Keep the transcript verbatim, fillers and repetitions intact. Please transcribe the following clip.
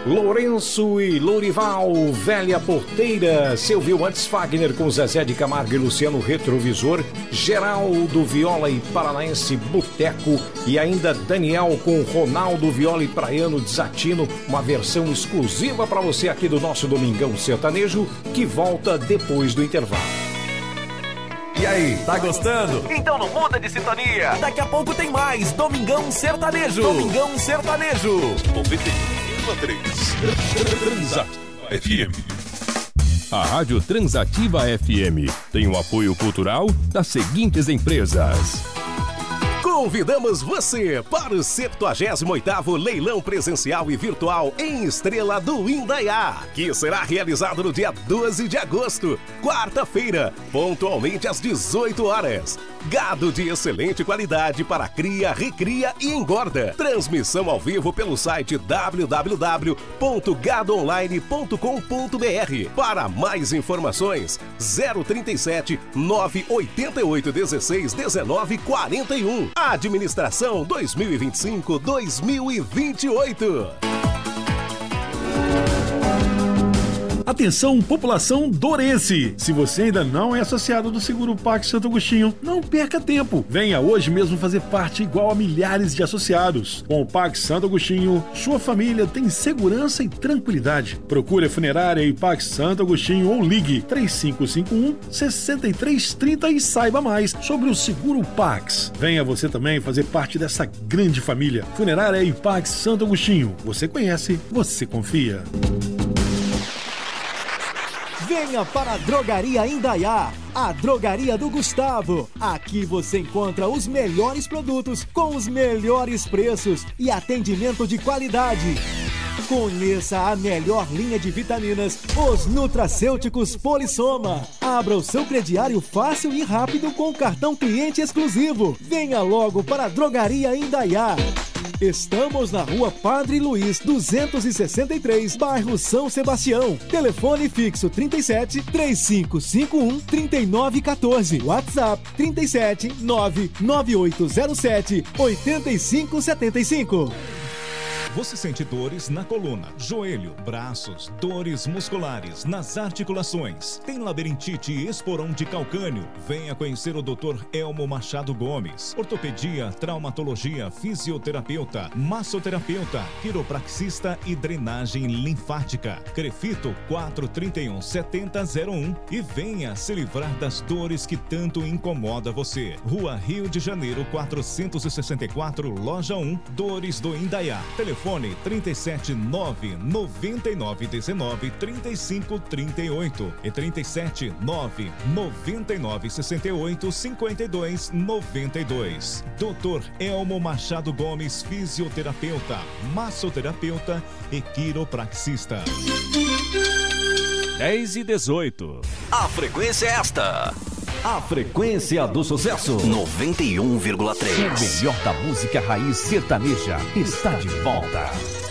Lourenço e Lourival, Velha Porteira. Você ouviu antes Fagner com Zezé de Camargo e Luciano, Retrovisor. Geraldo Viola e Paranaense, Boteco. E ainda Daniel com Ronaldo Viola e Praiano, Desatino. Uma versão exclusiva para você aqui do nosso Domingão Sertanejo, que volta depois do intervalo. E aí, tá gostando? Então não muda de sintonia. Daqui a pouco tem mais Domingão Sertanejo. Domingão Sertanejo. noventa e um vírgula três Transativa F M. A Rádio Transativa F M tem o apoio cultural das seguintes empresas. Convidamos você para o septuagésimo oitavo Leilão Presencial e Virtual em Estrela do Indaiá, que será realizado no dia doze de agosto, quarta-feira, pontualmente às dezoito horas. Gado de excelente qualidade para cria, recria e engorda. Transmissão ao vivo pelo site w w w ponto gado online ponto com ponto b r. Para mais informações, zero trinta e sete, nove oitenta e oito, dezesseis, dezenove, quarenta e um. Administração dois mil e vinte e cinco, dois mil e vinte e oito. Atenção, população dourense! Se você ainda não é associado do Seguro Pax Santo Agostinho, não perca tempo. Venha hoje mesmo fazer parte igual a milhares de associados. Com o Pax Santo Agostinho, sua família tem segurança e tranquilidade. Procure a funerária e Pax Santo Agostinho ou ligue três cinco cinco um, seis três três zero e saiba mais sobre o Seguro Pax. Venha você também fazer parte dessa grande família. Funerária e Pax Santo Agostinho. Você conhece, você confia. Venha para a Drogaria Indaiá, a Drogaria do Gustavo. Aqui você encontra os melhores produtos com os melhores preços e atendimento de qualidade. Conheça a melhor linha de vitaminas, os nutracêuticos Polissoma. Abra o seu crediário fácil e rápido com o cartão cliente exclusivo. Venha logo para a Drogaria Indaiá. Estamos na Rua Padre Luiz, duzentos e sessenta e três, bairro São Sebastião. Telefone fixo trinta e sete, três cinco cinco um, trinta e nove quatorze. WhatsApp trinta e sete, nove nove oito zero sete, oito cinco sete cinco. Você sente dores na coluna, joelho, braços, dores musculares, nas articulações. Tem labirintite e esporão de calcânio? Venha conhecer o doutor Elmo Machado Gomes. Ortopedia, traumatologia, fisioterapeuta, massoterapeuta, quiropraxista e drenagem linfática. Crefito quatro três um, sete zero zero um. E venha se livrar das dores que tanto incomoda você. Rua Rio de Janeiro, quatrocentos e sessenta e quatro, Loja um, Dores do Indaiá. Telefone Telefone trinta e sete, nove nove nove um nove, trinta e cinco trinta e oito e trinta e sete, nove nove nove sessenta e oito, cinquenta e dois noventa e dois. doutor Elmo Machado Gomes, fisioterapeuta, massoterapeuta e quiropraxista. dez e dezoito. A frequência é esta. A frequência do sucesso. noventa e um vírgula três. O melhor da música raiz sertaneja está de volta.